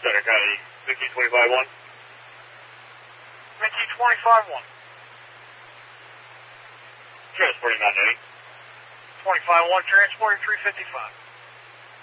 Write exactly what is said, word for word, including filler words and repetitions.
Center County, Mickey twenty-five one. Mickey twenty-five one. Transporting nine eight. twenty-five one, transporting three fifty-five.